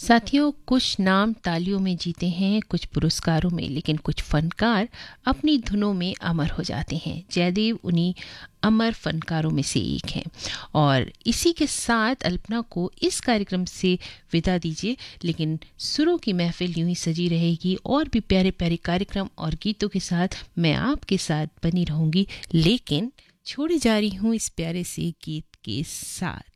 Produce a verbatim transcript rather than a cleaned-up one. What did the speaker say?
साथियों, कुछ नाम तालियों में जीते हैं, कुछ पुरस्कारों में, लेकिन कुछ फनकार अपनी धुनों में अमर हो जाते हैं। जयदेव उन्हीं अमर फनकारों में से एक हैं। और इसी के साथ अल्पना को इस कार्यक्रम से विदा दीजिए, लेकिन सुरों की महफिल यूं ही सजी रहेगी और भी प्यारे प्यारे कार्यक्रम और गीतों के साथ मैं आपके साथ बनी रहूंगी। लेकिन छोड़ी जा रही हूँ इस प्यारे से गीत के साथ।